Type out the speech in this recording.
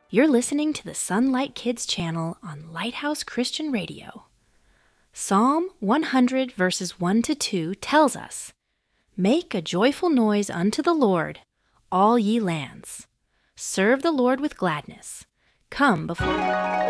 You're listening to the Sunlight Kids channel on Lighthouse Christian Radio. Psalm 100 verses 1 to 2 tells us, "Make a joyful noise unto the Lord, all ye lands. Serve the Lord with gladness. Come before..."